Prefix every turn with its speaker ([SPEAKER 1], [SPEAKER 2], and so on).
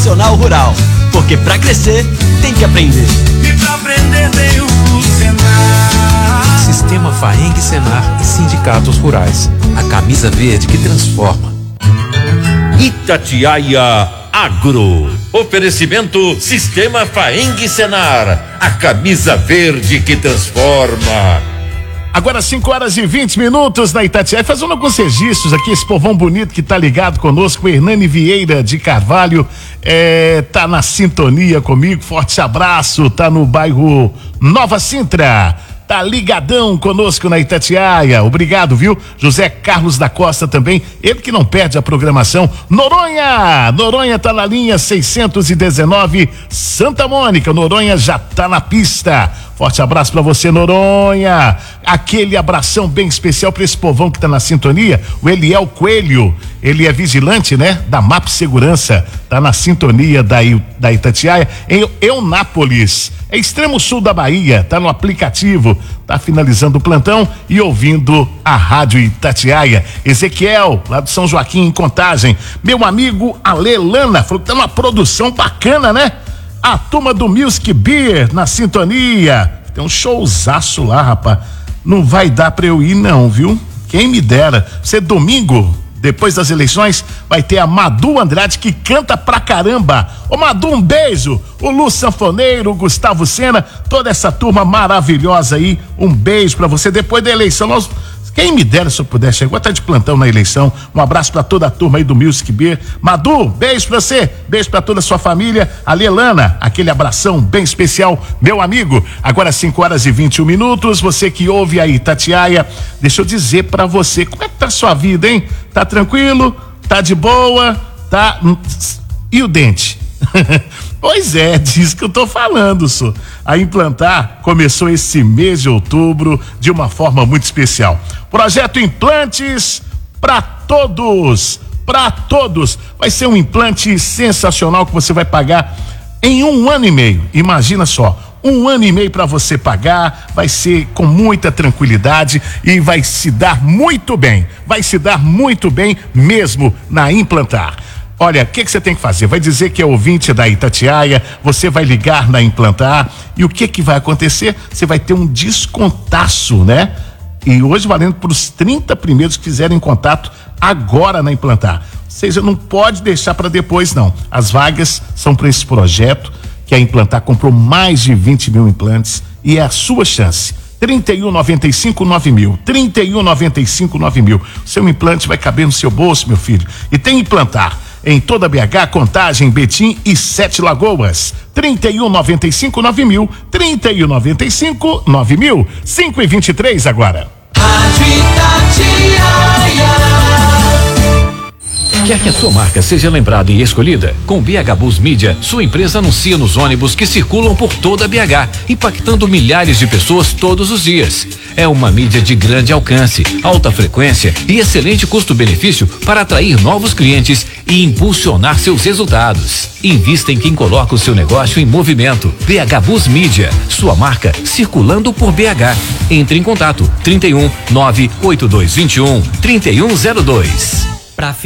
[SPEAKER 1] Sensacional Rural, porque pra crescer tem que aprender.
[SPEAKER 2] E pra aprender tem o Senar.
[SPEAKER 3] Sistema Faeng Senar, Sindicatos Rurais. A camisa verde que transforma.
[SPEAKER 4] Itatiaia Agro. Oferecimento Sistema Faeng Senar. A camisa verde que transforma.
[SPEAKER 5] Agora 5h20 na Itatiaia, fazendo alguns registros aqui, esse povão bonito que tá ligado conosco, o Hernani Vieira de Carvalho, tá na sintonia comigo, forte abraço, tá no bairro Nova Sintra, tá ligadão conosco na Itatiaia, obrigado, viu? José Carlos da Costa também, ele que não perde a programação. Noronha tá na linha 619, Santa Mônica, Noronha já tá na pista. Forte abraço pra você, Noronha. Aquele abração bem especial pra esse povão que tá na sintonia, o Eliel Coelho, ele é vigilante, né? Da MAP Segurança, tá na sintonia da Itatiaia, em Eunápolis, é extremo sul da Bahia, tá no aplicativo, tá finalizando o plantão e ouvindo a Rádio Itatiaia. Ezequiel, lá do São Joaquim, em Contagem. Meu amigo Alelana, falou que tá numa produção bacana, né? A turma do Music Beer na sintonia. Tem um showzaço lá, rapaz. Não vai dar pra eu ir não, viu? Quem me dera. Você domingo, depois das eleições, vai ter a Madu Andrade, que canta pra caramba. Ô Madu, um beijo. O Lu Sanfoneiro, o Gustavo Sena, toda essa turma maravilhosa aí. Um beijo pra você. Depois da eleição, quem me dera se eu pudesse chegar, tá de plantão na eleição. Um abraço pra toda a turma aí do Music Beer. Madu, beijo pra você, beijo pra toda a sua família. A Lelana, aquele abração bem especial, meu amigo. Agora 5h21, você que ouve aí Itatiaia, deixa eu dizer pra você, como é que tá a sua vida, hein? Tá tranquilo? Tá de boa? Tá... E o dente? Pois é, disso que eu tô falando, só. A Implantar começou esse mês de outubro de uma forma muito especial. Projeto Implantes para todos, vai ser um implante sensacional que você vai pagar em 1 ano e meio, imagina só, 1 ano e meio para você pagar, vai ser com muita tranquilidade e vai se dar muito bem mesmo na Implantar. Olha, o que você tem que fazer? Vai dizer que é ouvinte da Itatiaia, você vai ligar na Implantar e o que vai acontecer? Você vai ter um descontaço, né? E hoje valendo para os 30 primeiros que fizerem contato agora na Implantar. Ou seja, não pode deixar para depois não. As vagas são para esse projeto que a Implantar comprou mais de 20 mil implantes e é a sua chance. 3195-9000, 3195-9000. Seu implante vai caber no seu bolso, meu filho. E tem Implantar em toda BH, Contagem, Betim e 7 Lagoas. 3195-9000, 3195-9000. 5h23 agora.
[SPEAKER 2] Rádio Itatiaia.
[SPEAKER 3] Quer que a sua marca seja lembrada e escolhida? Com BH Bus Mídia, sua empresa anuncia nos ônibus que circulam por toda a BH, impactando milhares de pessoas todos os dias. É uma mídia de grande alcance, alta frequência e excelente custo-benefício para atrair novos clientes e impulsionar seus resultados. Invista em quem coloca o seu negócio em movimento. BH Bus Mídia, sua marca circulando por BH. Entre em contato 31 98221 3102.